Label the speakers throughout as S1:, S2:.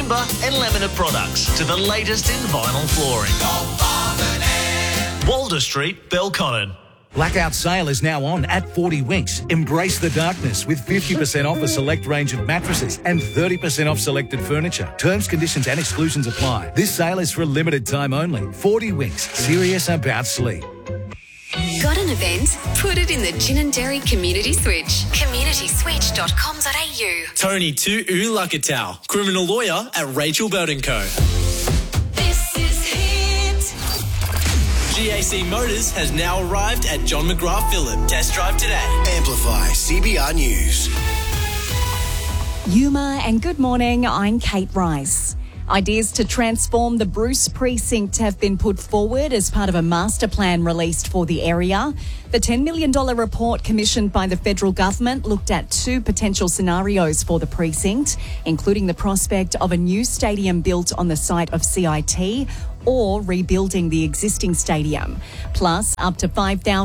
S1: timber and laminate products to the latest in vinyl flooring. Walder Street, Belconnen.
S2: Blackout sale is now on at 40 Winks. Embrace the darkness with 50% off a select range of mattresses and 30% off selected furniture. Terms, conditions and exclusions apply. This sale is for a limited time only. 40 Winks. Serious about sleep.
S3: Got an event? Put it in the Gin and Dairy Community Switch. communityswitch.com.au.
S4: Tony to Ulakatau, criminal lawyer at Rachel Burton Co.
S3: This is Hit.
S4: GAC Motors has now arrived at John McGrath Phillip. Test drive today.
S5: Amplify CBR News.
S6: Yuma and good morning, I'm Kate Rice. Ideas to transform the Bruce precinct have been put forward as part of a master plan released for the area. The $10 million report commissioned by the federal government looked at two potential scenarios for the precinct, including the prospect of a new stadium built on the site of CIT or rebuilding the existing stadium, plus up to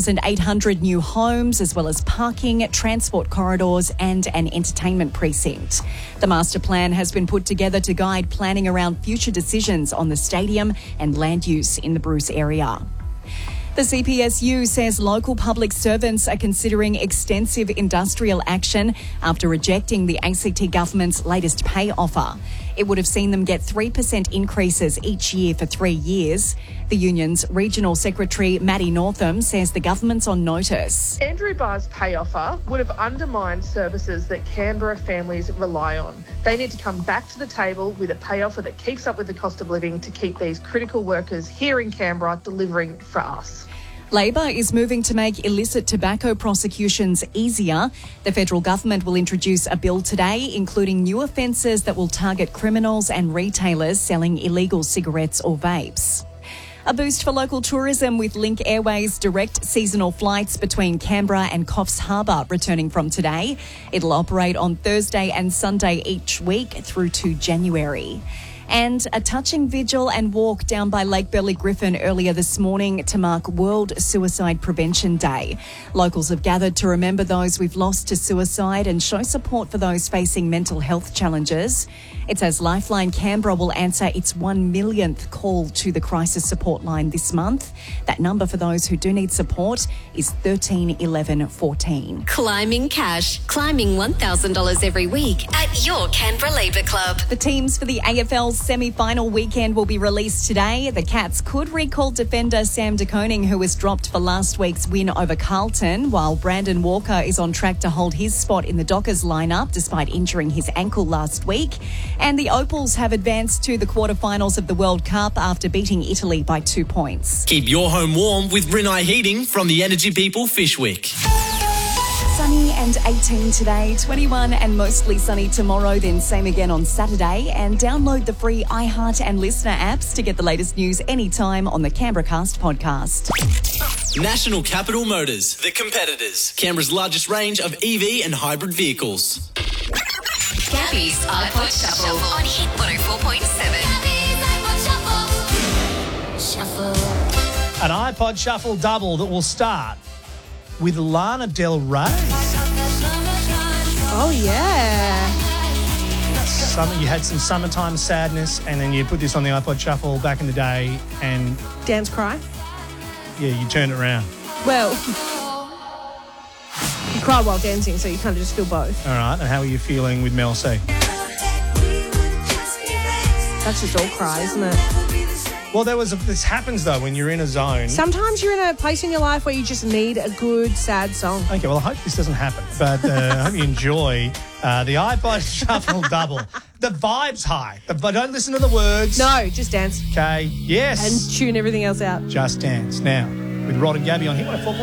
S6: 5,800 new homes, as well as parking, transport corridors and an entertainment precinct. The master plan has been put together to guide planning around future decisions on the stadium and land use in the Bruce area. The CPSU says local public servants are considering extensive industrial action after rejecting the ACT government's latest pay offer. It would have seen them get 3% increases each year for 3 years. The union's regional secretary, Maddie Northam, says the government's on notice.
S7: Andrew Barr's pay offer would have undermined services that Canberra families rely on. They need to come back to the table with a pay offer that keeps up with the cost of living to keep these critical workers here in Canberra delivering for us.
S6: Labor is moving to make illicit tobacco prosecutions easier. The federal government will introduce a bill today, including new offences that will target criminals and retailers selling illegal cigarettes or vapes. A boost for local tourism with Link Airways direct seasonal flights between Canberra and Coffs Harbour returning from today. It'll operate on Thursday and Sunday each week through to January. And a touching vigil and walk down by Lake Burley Griffin earlier this morning to mark World Suicide Prevention Day. Locals have gathered to remember those we've lost to suicide and show support for those facing mental health challenges. It says Lifeline Canberra will answer its 1 millionth call to the crisis support line this month. That number for those who do need support is 13 11 14.
S3: Climbing cash. Climbing $1,000 every week at your Canberra Labour Club.
S6: The teams for the AFL semi-final weekend will be released today. The Cats could recall defender Sam De Koning, who was dropped for last week's win over Carlton, while Brandon Walker is on track to hold his spot in the Dockers lineup despite injuring his ankle last week. And the Opals have advanced to the quarterfinals of the World Cup after beating Italy by 2 points.
S4: Keep your home warm with Rinnai Heating from the Energy People Fishwick.
S6: Sunny and 18 today, 21 and mostly sunny tomorrow, then same again on Saturday. And download the free iHeart and Listener apps to get the latest news anytime on the Canberra Cast podcast.
S4: National Capital Motors, the competitors. Canberra's largest range of EV and hybrid vehicles.
S3: Gabby's iPod Shuffle on Hit 104.7.
S8: An iPod Shuffle double that will start with Lana Del Rey.
S9: Oh, yeah.
S8: You had some summertime sadness, and then you put this on the iPod Shuffle back in the day, and
S9: Dance cry?
S8: yeah, you turned it around.
S9: Well, you cry while dancing, so you kind of just feel both.
S8: All right, and how are you feeling with Mel C?
S9: That's just all cry, isn't it?
S8: Well, this happens, though, when you're in a zone.
S9: Sometimes you're in a place in your life where you just need a good, sad song.
S8: Okay, well, I hope this doesn't happen, but I hope you enjoy the iPod Shuffle double. The vibe's high, but don't listen to the words.
S9: No, just dance.
S8: Okay, yes.
S9: And tune everything else out.
S8: Just dance. Now, with Rod and Gabby on Hit 104.7.